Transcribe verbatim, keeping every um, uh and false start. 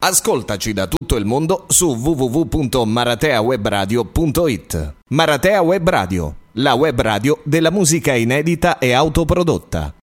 Ascoltaci da tutto il mondo su w w w punto marateawebradio punto it. Maratea Web Radio, la web radio della musica inedita e autoprodotta.